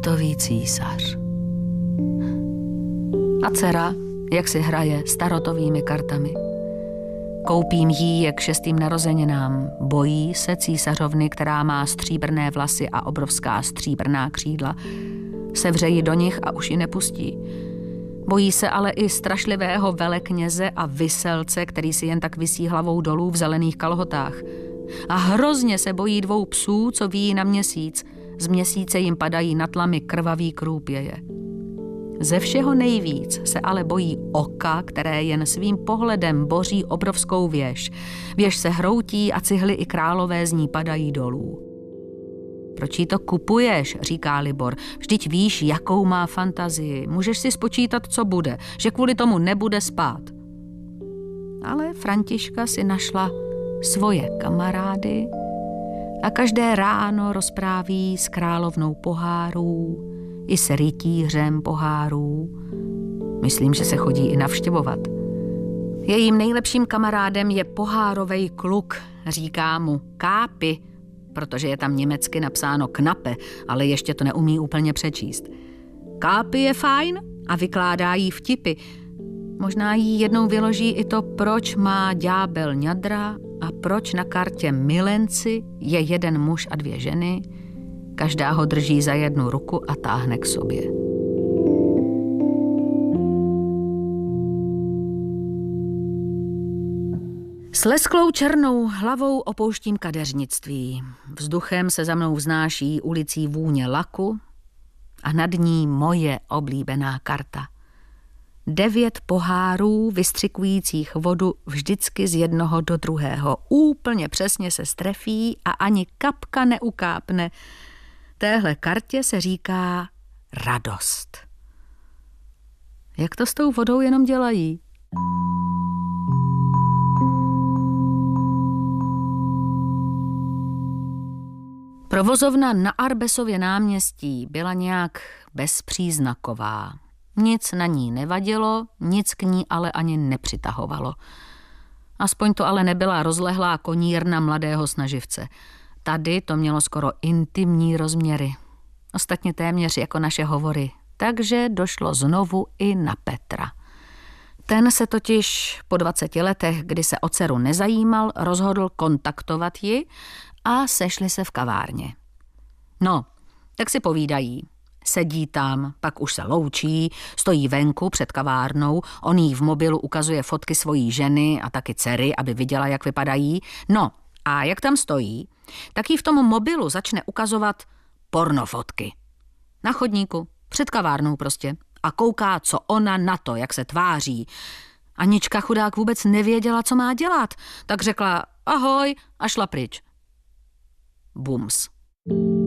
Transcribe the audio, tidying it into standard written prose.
zlatový císař. A dcera, jak si hraje starotovými kartami. Koupím jí je k 6. narozeninám. Bojí se císařovny, která má stříbrné vlasy a obrovská stříbrná křídla. Sevře ji do nich a už ji nepustí. Bojí se ale i strašlivého velekněze a viselce, který si jen tak visí hlavou dolů v zelených kalhotách. A hrozně se bojí 2 psů, co víjí na měsíc. Z měsíce jim padají na tlamy krvavý krůpěje. Ze všeho nejvíc se ale bojí oka, které jen svým pohledem boří obrovskou věž. Věž se hroutí a cihly i králové z ní padají dolů. Proč jí to kupuješ, říká Libor, vždyť víš, jakou má fantazii. Můžeš si spočítat, co bude, že kvůli tomu nebude spát. Ale Františka si našla svoje kamarády a každé ráno rozpráví s královnou pohárů i s rytířem pohárů. Myslím, že se chodí i navštěvovat. Jejím nejlepším kamarádem je pohárovej kluk, říká mu Kápi, protože je tam německy napsáno Knape, ale ještě to neumí úplně přečíst. Kápi je fajn a vykládá jí vtipy. Možná jí jednou vyloží i to, proč má ďábel ňadra a proč na kartě milenci je 1 muž a 2 ženy. Každá ho drží za 1 ruku a táhne k sobě. S lesklou černou hlavou opouštím kadeřnictví. Vzduchem se za mnou vznáší ulicí vůně laku a nad ní moje oblíbená karta. 9 pohárů vystřikujících vodu vždycky z jednoho do druhého. Úplně přesně se strefí a ani kapka neukápne. Téhle kartě se říká radost. Jak to s tou vodou jenom dělají? Provozovna na Arbesově náměstí byla nějak bezpříznaková. Nic na ní nevadilo, nic k ní ale ani nepřitahovalo. Aspoň to ale nebyla rozlehlá konírna mladého snaživce. Tady to mělo skoro intimní rozměry. Ostatně téměř jako naše hovory. Takže došlo znovu i na Petra. Ten se totiž po 20 letech, kdy se o dceru nezajímal, rozhodl kontaktovat ji a sešli se v kavárně. No, tak si povídají. Sedí tam, pak už se loučí, stojí venku před kavárnou, on jí v mobilu ukazuje fotky svojí ženy a taky dcery, aby viděla, jak vypadají. No, a jak tam stojí, tak jí v tom mobilu začne ukazovat pornofotky. Na chodníku, před kavárnou prostě. A kouká, co ona na to, jak se tváří. Anička chudák vůbec nevěděla, co má dělat, tak řekla ahoj a šla pryč. Bums.